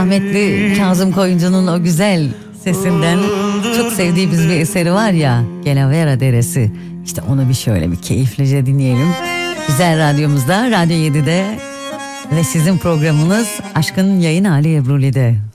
Rahmetli Kazım Koyuncu'nun o güzel sesinden çok sevdiğimiz bir eseri var ya, Gelavera Deresi. İşte onu bir şöyle bir keyiflice dinleyelim. Güzel radyomuzda, Radyo 7'de ve sizin programınız Aşkın Yayın Ali Ebruli'de.